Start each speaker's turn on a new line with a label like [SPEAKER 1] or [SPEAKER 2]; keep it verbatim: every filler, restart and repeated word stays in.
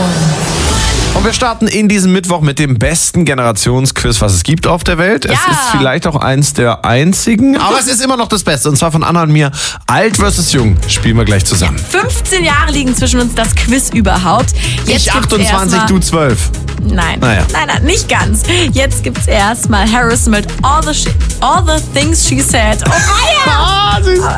[SPEAKER 1] Und wir starten in diesem Mittwoch mit dem besten Generationsquiz, was es gibt auf der Welt.
[SPEAKER 2] Ja.
[SPEAKER 1] Es ist vielleicht auch eins der einzigen, aber es ist immer noch das Beste. Und zwar von Anna und mir. Alt versus Jung spielen wir gleich zusammen.
[SPEAKER 2] fünfzehn Jahre liegen zwischen uns, das Quiz überhaupt. Jetzt
[SPEAKER 1] Ich
[SPEAKER 2] gibt's
[SPEAKER 1] achtundzwanzig,
[SPEAKER 2] erstmal-
[SPEAKER 1] du zwölf.
[SPEAKER 2] Nein,
[SPEAKER 1] Naja.
[SPEAKER 2] nein, nein, nicht ganz. Jetzt gibt's erstmal Harrison mit All the, Sh- All the Things She Said. Oh,
[SPEAKER 1] Ah, süß.